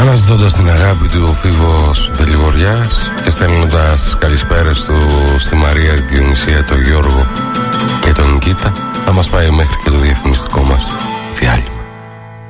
Αναζητώντας την αγάπη του ο Φίβος Δελιγοριάς και στέλνοντας τις καλησπέρες του στη Μαρία, τη Διονυσία, τον Γιώργο και τον Νικήτα, θα μας πάει μέχρι και το διαφημιστικό μας.